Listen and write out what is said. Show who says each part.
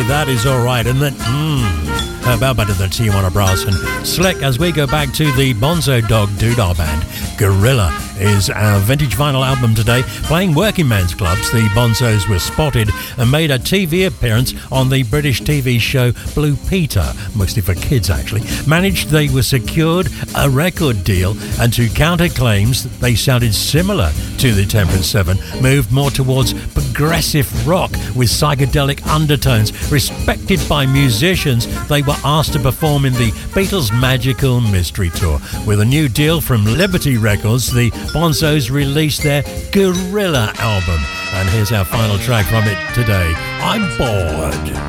Speaker 1: Hey, that is alright, isn't it? About better than Tijuana Brass and Slick as we go back to the Bonzo Dog Doodah Band. Gorilla is our vintage vinyl album today. Playing working men's clubs, the Bonzos were spotted and made a TV appearance on the British TV show Blue Peter, mostly for kids actually. They were secured a record deal, and to counter claims that they sounded similar to the Temperance 7, moved more towards progressive rock with psychedelic undertones. Respected by musicians, they were asked to perform in the Beatles' Magical Mystery Tour. With a new deal from Liberty Records, the Bonzos released their Gorilla album. And here's our final track from it today, I'm Bored.